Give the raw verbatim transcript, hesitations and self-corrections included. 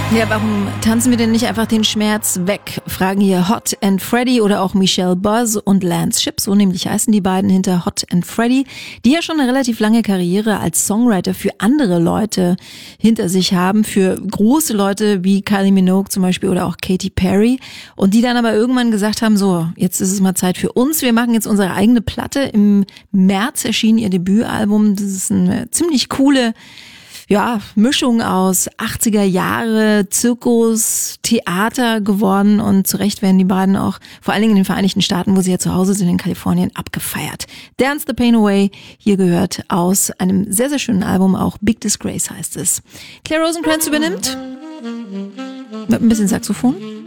Ja, warum tanzen wir denn nicht einfach den Schmerz weg? Fragen hier Hot and Freddy oder auch Michelle Buzz und Lance Shipp, so nämlich heißen die beiden hinter Hot and Freddy, die ja schon eine relativ lange Karriere als Songwriter für andere Leute hinter sich haben, für große Leute wie Kylie Minogue zum Beispiel oder auch Katy Perry, und die dann aber irgendwann gesagt haben, so, jetzt ist es mal Zeit für uns, wir machen jetzt unsere eigene Platte. Im März erschien ihr Debütalbum, das ist eine ziemlich coole ja, Mischung aus achtziger Jahre, Zirkus, Theater geworden, und zu Recht werden die beiden auch vor allen Dingen in den Vereinigten Staaten, wo sie ja zu Hause sind, in Kalifornien, abgefeiert. Dance the Pain Away, hier gehört aus einem sehr, sehr schönen Album, auch Big Disgrace heißt es. Claire Rosencrantz übernimmt mit ein bisschen Saxophon.